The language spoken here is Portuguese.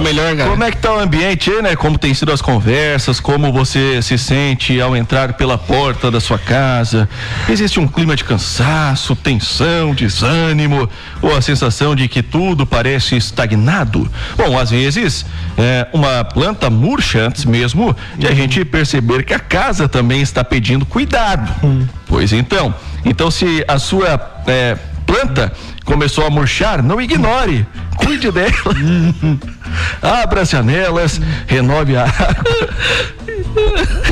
melhor, cara. Como é que tá o ambiente aí, né? Como tem sido as conversas, como você se sente ao entrar pela porta da sua casa? Existe um clima de cansaço, tensão, desânimo, ou a sensação de que tudo parece estagnado? Bom, às vezes, uma planta murcha antes mesmo de a gente perceber que a casa também está pedindo cuidado. Pois então, se a sua planta começou a murchar, não ignore, cuide dela. Abra as janelas, renove a água.